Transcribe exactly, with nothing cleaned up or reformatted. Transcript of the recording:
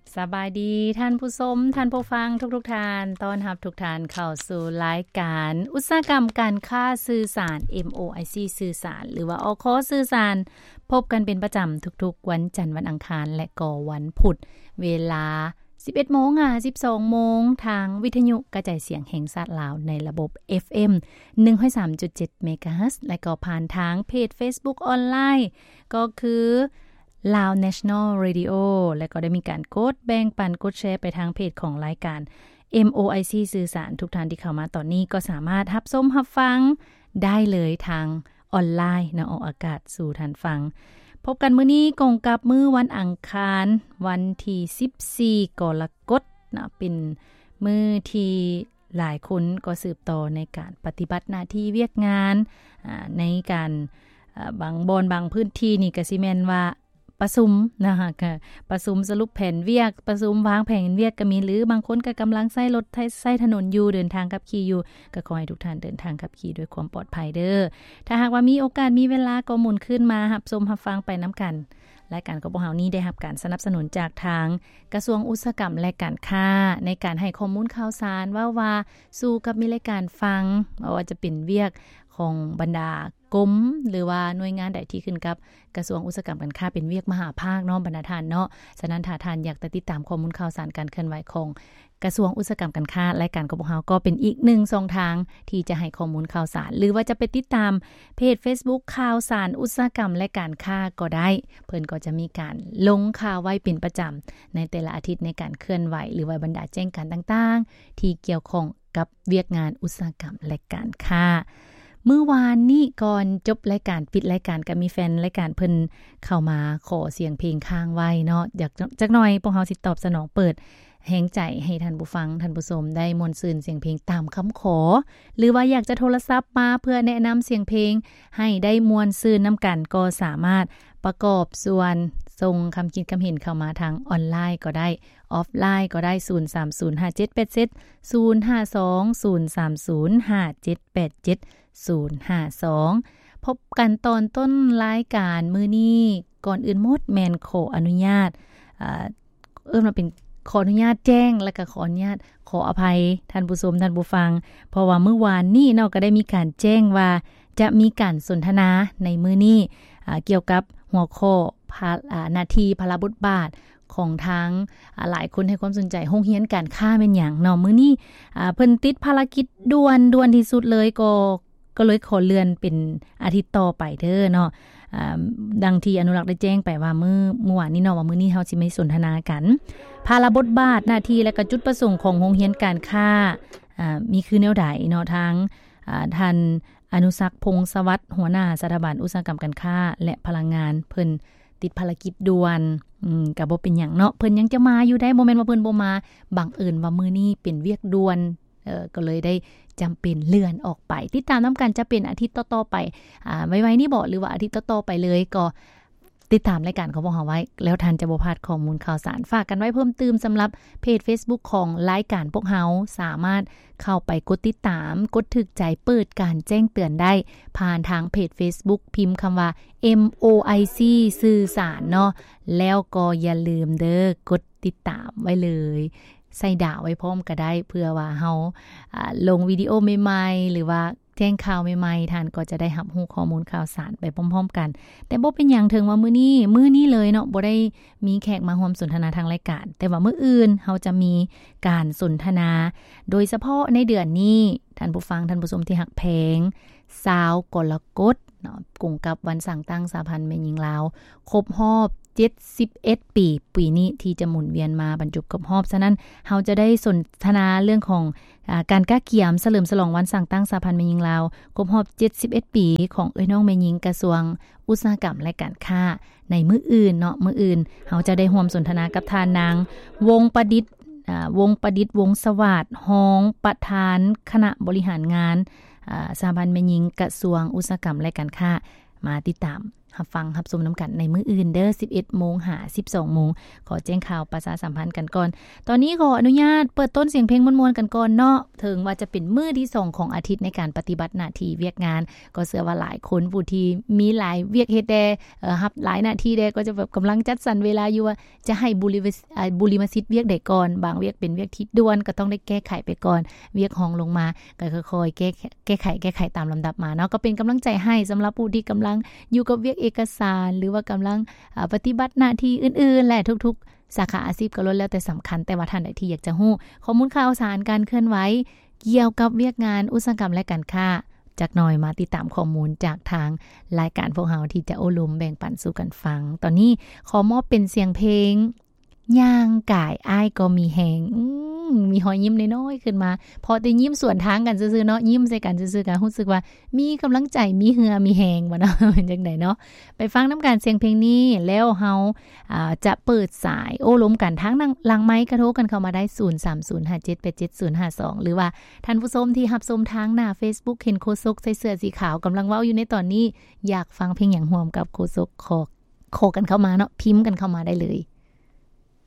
สบายดีท่านผู้ชมท่านผู้ฟังทุกๆทท่านต้อนรับทุกท่านเข้าสู่รายการอุตสาหกรรมการค้าสื่อสาร เอ็ม โอ ไอ ซี สื่อสารหรือว่าอคสื่อสารพบกันเป็นประจำทุกๆวันจันทร์วันอังคารและก็วันพุธเวลา สิบเอ็ดโมง ถึง สิบสองโมงทางวิทยุกระจายเสียงแห่งชาติลาวในระบบ เอฟ เอ็ม หนึ่งร้อยสามจุดเจ็ด เมกะเฮิรตซ์และก็ผ่านทางเพจ Facebook ออนไลน์ก็คือLao National Radio และก็ได้มีการกดแบ่งปันกดแชร์ไปทางเพจของรายการ เอ็ม โอ ไอ ซี สื่อสารทุกท่านที่เข้ามาตอนนี้ก็สามารถรับชมรับฟังได้เลยทางออนไลน์นะออกอากาศสู่ท่านฟังพบกันมื้อนี้กงกับมื้อวันอังคารวันที่สิบสี่กรกฎาคมนะเป็นมื้อที่หลายคนก็สืบต่อในการปฏิบัติหน้าที่เวียกงานในการบางบอนบางพื้นที่นี่ก็สิแม่นว่าประชุมนะคะค่ะประชุมสรุปแผนเวียกประชุมวางแผนเวียกก็มีหรือบางคนก็กำลังใช้รถใช้ถนนอยู่เดินทางขับขี่อยู่ก็ขอให้ทุกท่านเดินทางขับขี่ด้วยความปลอดภัยเด้อถ้าหากว่ามีโอกาสมีเวลาก็หมุนขึ้นมารับชมรับฟังไปนํากันรายการของพวกเฮานี้ได้รับการสนับสนุนจากทางกระทรวงอุตสาหกรรมและการค้าในการให้ข้อมูลข่าวสารว่าว่าสู่กับมีรายการฟังว่าจะเป็นเวียกของบรรดากรมหรือว่าหน่วยงานใดที่ขึ้นกับกระทรวงอุตสาหกรรมการค้าเป็นเวียกมหาภาคเนาะบรรดาท่านเนาะฉะนั้นถ้าท่านอยากติดตามข้อมูลข่าวสารการเคลื่อนไหวของกระทรวงอุตสาหกรรมการค้ารายการของพวกเฮาก็เป็นอีกหนึ่งช่องทางที่จะให้ข้อมูลข่าวสารหรือว่าจะไปติดตามเพจ Facebook ข่าวสารอุตสาหกรรมและการค้าก็ได้เพิ่นก็จะมีการลงข่าวไว้เป็นประจำในแต่ละอาทิตย์ในการเคลื่อนไหวหรือว่าบรรดาแจ้งการต่างๆที่เกี่ยวข้องกับเวียกงานอุตสาหกรรมและการค้าเมื่อวานนี้ก่อนจบรายการปิดรายการก็มีแฟนรายการเพิ่นเข้ามาขอเสียงเพลงค้างไว้เนาะอยากจักหน่อยพวกเฮาสิตอบสนองเปิดแหงใจให้ท่านผู้ฟังท่านผู้ชมได้มวลซื่นเสียงเพลงตามคำขอหรือว่าอยากจะโทรศัพท์มาเพื่อแนะนําเสียงเพลงให้ได้มวลซื่นนํากันก็สามารถประกอบส่วนส่งคําคิดคําเห็นเข้ามาทางออนไลน์ก็ได้ออฟไลน์ก็ได้ศูนย์ สาม ศูนย์ ห้า เจ็ด แปด เจ็ด ศูนย์ ห้า สอง ศูนย์ สาม ศูนย์ ห้า เจ็ด แปด เจ็ด ศูนย์ ห้า สอง พบกันตอนต้นรายการมื้อนี้ก่อนอื่นหมดแม่นขออนุญาตอ่าเอิ้นว่าเป็นขออนุญาตแจ้งและก็ขออนุญาตขออภัยท่านผู้ชมท่านผู้ฟังเพราะว่ามื้อวานนี้เนาะก็ได้มีการแจ้งว่าจะมีการสนทนาในมื้อนี้อ่าเกี่ยวกับหัวข้ออ่าหน้าที่ภาระบทบาทของทางหลายคนให้ความสนใจโรงเรียนการค้าแม่นหยังเนาะมื้อนี้อ่าเพิ่นติดภารกิจด่วนด่วนที่สุดเลยก็ก็เลยขอเลื่อนเป็นอาทิตย์ต่อไปเด้อเนาะอ่าดังที่อนุรักษ์ได้แจ้งไปว่ามื้อเมื่อวานนี้เนาะว่ามื้อนี้เฮาสิมาสนทนากันภาระบทบาทหน้าที่และก็จุดประสงค์ของโรงเรียนการค้าอ่ามีคือแนวใดเนาะทางอ่าท่านอนุสักษ์พงษ์สวัสดิ์หัวหน้าสถาบันอุตสาหกรรมการค้าและพลังงานเพิ่นติดภารกิจด่วนอืมก็บ่เป็นหยังเนาะเพิ่นยังจะมาอยู่ได้บ่แม่นว่าเพิ่นบ่มาบังเอิญว่ามื้อนี้เป็นเวียกด่วนเอ่อก็เลยได้จำเป็นเลื่อนออกไปติดตามนํากันจะเป็นอาทิตย์ต่อๆไปอ่าไว้ๆนี่บ่หรือว่าอาทิตย์ต่อๆไปเลยก็ติดตามรายการของพวกเฮาไว้แล้วท่านจะบ่พลาดข้อมูลข่าวสารฝากกันไว้เพิ่มเติมสําหรับเพจ Facebook ของรายการพวกเฮาสามารถเข้าไปกดติดตามกดถึกใจเปิดการแจ้งเตือนได้ผ่านทางเพจ Facebook พิมพ์คําว่า เอ็ม โอ ไอ ซี สื่อสารเนาะแล้วก็อย่าลืมเด้อกดติดตามไว้เลยใส่ดาวไว้พร้อมก็ได้เพื่อว่าเฮาอ่าลงวิดีโอใหม่ๆหรือว่าแจ้งข่าวใหม่ๆท่านก็จะได้รับรู้ข้อมูลข่าวสารไปพร้อมๆกันแต่บ่เป็นหยังถึงว่ามื้อนี้มื้อนี้เลยเนาะบ่ได้มีแขกมาร่วมสนทนาทางรายการแต่ว่ามื้ออื่นเฮาจะมีการสนทนาโดยเฉพาะในเดือนนี้ท่านผู้ฟังท่านผู้ชมที่ฮักแพงชาวกรกฎเนาะกงกับวันสร้างตั้งสหพันธ์แม่หญิงลาวครบรอบเจ็ดสิบเอ็ดปีปีนี้ที่จะหมุนเวียนมาบรรจุกับรอบฉะนั้นเฮาจะได้สนทนาเรื่องของอ่าการก้าเกียมเฉลิมฉลองวันสร้างตั้งสหพันธ์แม่หญิงลาวครบรอบเจ็ดสิบเอ็ดปีของเอ้ยน้องแม่หญิงกระทรวงอุตสาหกรรมและการค้าในมื้ออื่นเนาะมื้ออื่นเฮาจะได้ร่วมสนทนากับทานนางวงประดิษฐ์อ่าวงประดิษฐ์วงสวัสดิ์รองประธานคณะบริหารงานอ่าสหพันธ์แม่หญิงกระทรวงอุตสาหกรรมและการค้ามาติดตามรับฟังรับชมนํากันในมื้ออื่นเด้อ สิบเอ็ดโมง หา สิบสองโมงขอแจ้งข่าวประชาสัมพันธ์กันก่อนตอนนี้ขออนุญาตเปิดต้นเสียงเพลงม่วนๆกันก่อนเนาะถึงว่าจะเป็นมื้อที่สองของอาทิตย์ในการปฏิบัติหน้าที่เวียกงานก็เชื่อว่าหลายคนผู้ที่มีหลายเวียกเฮ็ดแดเอ่อรับหลายหน้าที่แดก็จะแบบกําลังจัดสรรเวลาอยู่ว่าจะให้บุริบุริมสิทธิ์เวียกใดก่อนบางเวียกเป็นเวียกที่ด่วนก็ต้องได้แก้ไขไปก่อนเวียกห้องลงมาก็ค่อยๆแก้แก้ไขแก้ไขตามลำดับมาเนาะก็เป็นกำลังใจให้สำหรับผู้ที่กำลังอยู่กับเวียกเอกสารหรือว่ากำลังปฏิบัติหน้าที่อื่นๆและทุกๆสาขาอาชีพก็ล้วนแล้วแต่สําคัญแต่ว่าท่านใดที่อยากจะฮู้ข้อมูลข่าวสารการเคลื่อนไหวเกี่ยวกับเวียกงานอุตสาหกรรมและการค้าจากหน่อยมาติดตามข้อมูลจากทางรายการพวกเฮาที่จะโอ้ลมแบ่งปันสู่กันฟังตอนนี้ขอมอบเป็นเสียงเพลงย่างกายอ้ายก็มีแหงมีหอยยิ้มน้อยๆขึ้นมาพอได้ยิ้มสวนทางกันซื่อๆเนาะยิ้มใส่กันซื่อๆก็รู้สึกว่ามีกำลังใจมีเหือมีแหงบ่เนาะเป็นจังได๋เนาะไปฟังนํากันเสียงเพลงนี้แล้วเฮาอ่าจะเปิดสายโอ้ลมกันทางหลังไมค์กระโทรกันเข้ามาได้ศูนย์ สาม ศูนย์ ห้า เจ็ด แปด เจ็ด ศูนย์ ห้า สองหรือว่าท่านผู้ชมที่รับชมทางหน้า Facebook เห็นโคศกใส่เสื้อสีขาวกําลังเว้าอยู่ในตอนนี้อยากฟังเพลงหยังร่วมกับโคศกขอขอกันเข้ามาเนาะพิมพ์กันเข้ามาได้เลย